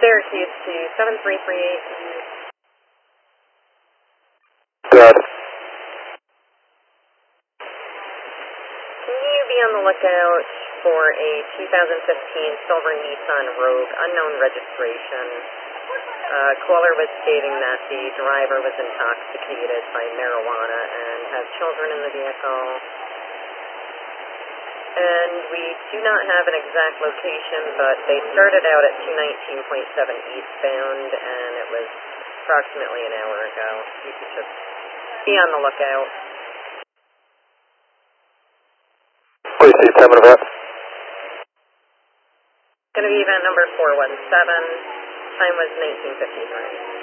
Syracuse to 7338. Good. Can you be on the lookout for a 2015 silver Nissan Rogue, unknown registration? Caller was stating that the driver was intoxicated by marijuana and has children in the vehicle. And we do not have an exact location, but they started out at 219.7 eastbound, and it was approximately an hour ago. You could just be on the lookout. Please see time of event. Going to be event number 417. Time was 1953.